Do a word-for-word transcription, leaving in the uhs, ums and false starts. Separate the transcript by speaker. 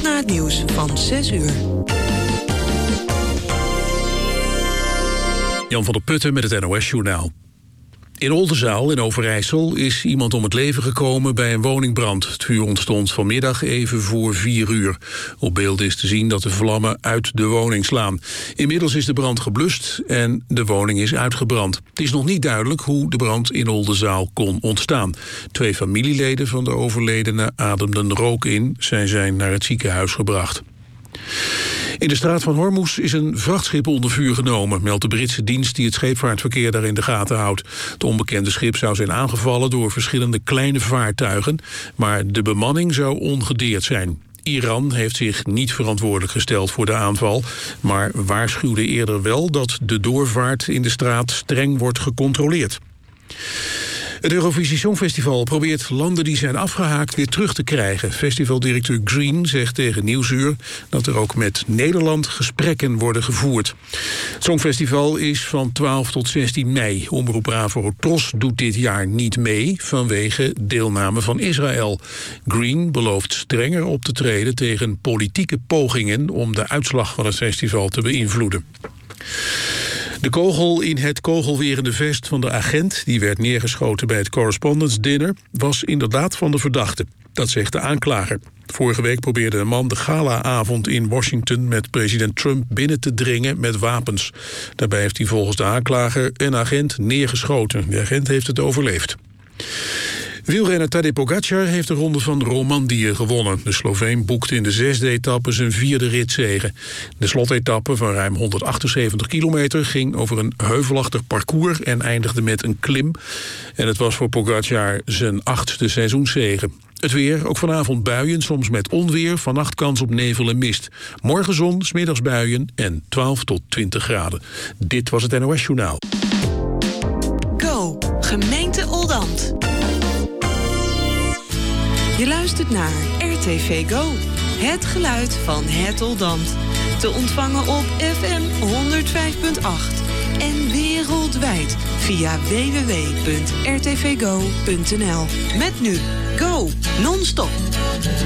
Speaker 1: na het nieuws van zes uur.
Speaker 2: Jan van der Putten met het N O S-journaal. In Oldenzaal in Overijssel is iemand om het leven gekomen bij een woningbrand. Het vuur ontstond vanmiddag even voor vier uur. Op beeld is te zien dat de vlammen uit de woning slaan. Inmiddels is de brand geblust en de woning is uitgebrand. Het is nog niet duidelijk hoe de brand in Oldenzaal kon ontstaan. Twee familieleden van de overledene ademden rook in. Zij zijn naar het ziekenhuis gebracht. In de straat van Hormuz is een vrachtschip onder vuur genomen, meldt de Britse dienst die het scheepvaartverkeer daar in de gaten houdt. Het onbekende schip zou zijn aangevallen door verschillende kleine vaartuigen, maar de bemanning zou ongedeerd zijn. Iran heeft zich niet verantwoordelijk gesteld voor de aanval, maar waarschuwde eerder wel dat de doorvaart in de straat streng wordt gecontroleerd. Het Eurovisie Songfestival probeert landen die zijn afgehaakt weer terug te krijgen. Festivaldirecteur Green zegt tegen Nieuwsuur dat er ook met Nederland gesprekken worden gevoerd. Het Songfestival is van twaalf tot zestien mei. Omroep Bravo Tros doet dit jaar niet mee vanwege deelname van Israël. Green belooft strenger op te treden tegen politieke pogingen om de uitslag van het festival te beïnvloeden. De kogel in het kogelwerende vest van de agent, die werd neergeschoten bij het Correspondence Dinner, was inderdaad van de verdachte. Dat zegt de aanklager. Vorige week probeerde een man de gala-avond in Washington met president Trump binnen te dringen met wapens. Daarbij heeft hij volgens de aanklager een agent neergeschoten. De agent heeft het overleefd. Wielrenner Tadej Pogacar heeft de ronde van Romandie gewonnen. De Sloveen boekte in de zesde etappe zijn vierde ritzege. De slotetappe van ruim honderdachtenzeventig kilometer ging over een heuvelachtig parcours en eindigde met een klim. En het was voor Pogacar zijn achtste seizoenszege. Het weer, ook vanavond buien, soms met onweer, vannacht kans op nevel en mist. Morgen zon, 's middags buien en twaalf tot twintig graden. Dit was het N O S-journaal.
Speaker 1: Go, gemeente Oldambt. Je luistert naar R T V Go, het geluid van het Oldambt. Te ontvangen op F M honderdvijf punt acht en wereldwijd via w w w punt r t v go punt n l. Met nu Go, non-stop.